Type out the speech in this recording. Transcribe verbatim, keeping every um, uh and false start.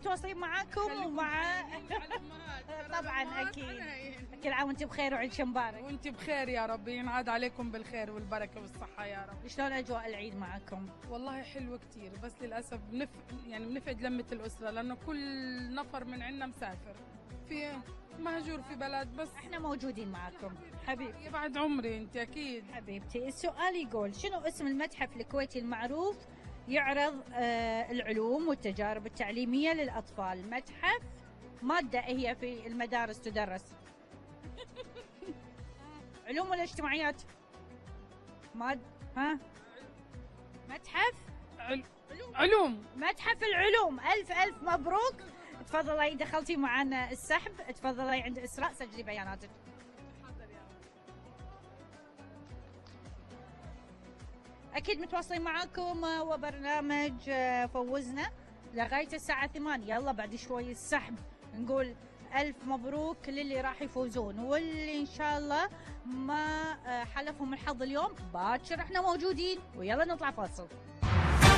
متواصلين معاكم ومع طبعا اكيد. كل عام وانتم بخير وعيد مبارك. وانت بخير يا رب، ينعاد عليكم بالخير والبركه والصحه يا رب. شلون اجواء العيد معاكم؟ والله حلوه كثير، بس للاسف بنف... يعني بنفقد لمه الاسره لانه كل نفر من عندنا مسافر في مهجور في بلد، بس احنا موجودين معاكم حبيبي. بعد عمري انت اكيد حبيبتي. السؤال يقول شنو اسم المتحف الكويتي المعروف يعرض آه العلوم والتجارب التعليميه للاطفال؟ متحف ماده هي في المدارس تدرس. علوم ولا اجتماعيات؟ ماد ها متحف عل... علوم. متحف العلوم. الف الف مبروك. تفضلي دخلتي معنا السحب. تفضلي عند اسراء سجلي بياناتك. اكيد متواصلين معاكم وبرنامج فوزنا لغايه الساعه ثمانية. يلا بعد شوي السحب، نقول الف مبروك للي راح يفوزون، واللي ان شاء الله ما حلفهم الحظ اليوم باكر احنا موجودين. ويلا نطلع فاصل.